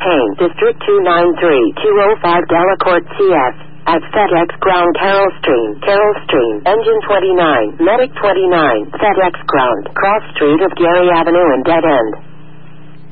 Champaign, District 293-205 Delacorte CS. At FedEx Ground, Carroll Stream, Engine 29, Medic 29, FedEx Ground, Cross Street of Gary Avenue and Dead End.